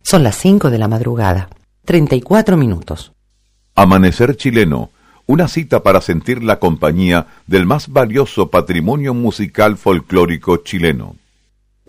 Son las 5 de la madrugada, 34 minutos. Amanecer chileno, una cita para sentir la compañía del más valioso patrimonio musical folclórico chileno.